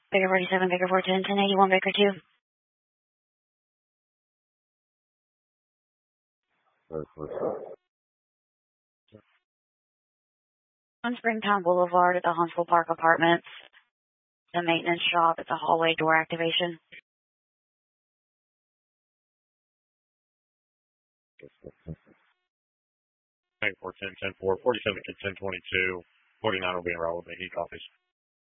Baker 47, Baker 410, 1081, Baker 2. On Springtown Boulevard at the Huntsville Park Apartments. The maintenance shop at the hallway door activation. Baker 410, 10-4, 47 to 1022. 49 will be enrolled with me. He copies.